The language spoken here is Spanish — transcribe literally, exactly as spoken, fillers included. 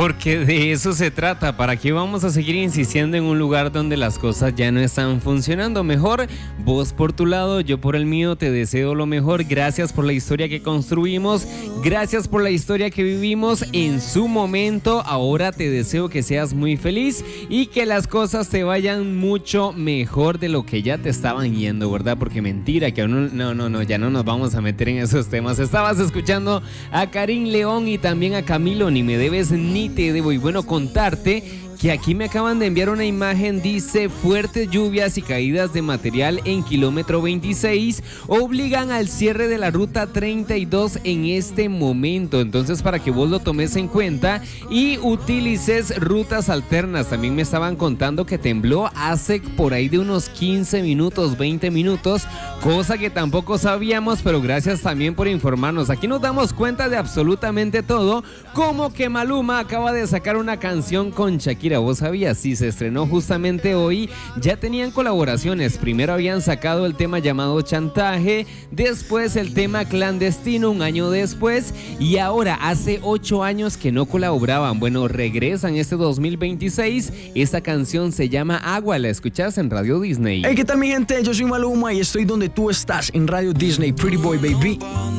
Porque de eso se trata. ¿Para qué vamos a seguir insistiendo en un lugar donde las cosas ya no están funcionando? Mejor vos por tu lado, yo por el mío. Te deseo lo mejor. Gracias por la historia que construimos. Gracias por la historia que vivimos en su momento. Ahora te deseo que seas muy feliz y que las cosas te vayan mucho mejor de lo que ya te estaban yendo, ¿verdad? Porque mentira, que aún no, no, no, ya no nos vamos a meter en esos temas. Estabas escuchando a Karim León y también a Camilo, Ni me debes ni te debo. Y bueno, contarte que aquí me acaban de enviar una imagen, dice: fuertes lluvias y caídas de material en kilómetro veintiséis obligan al cierre de la ruta treinta y dos en este momento. Entonces, para que vos lo tomes en cuenta y utilices rutas alternas. También me estaban contando que tembló hace por ahí de unos quince minutos, veinte minutos, cosa que tampoco sabíamos, pero gracias también por informarnos. Aquí nos damos cuenta de absolutamente todo, como que Maluma acaba de sacar una canción con Shakira. ¿Vos sabías? Sí, se estrenó justamente hoy. Ya tenían colaboraciones. Primero habían sacado el tema llamado Chantaje, después el tema Clandestino un año después, y ahora hace ocho años que no colaboraban. Bueno, regresan este dos mil veintiséis. Esta canción se llama Agua. La escuchás en Radio Disney. Hey, ¿qué tal mi gente? Yo soy Maluma y estoy donde tú estás, en Radio Disney. Pretty Boy, baby.